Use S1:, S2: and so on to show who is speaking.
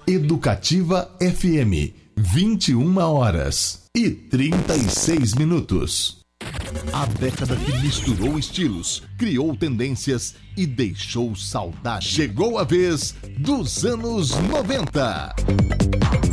S1: Educativa FM, 21h36. A década que misturou estilos, criou tendências e deixou saudade. Chegou a vez dos anos 90.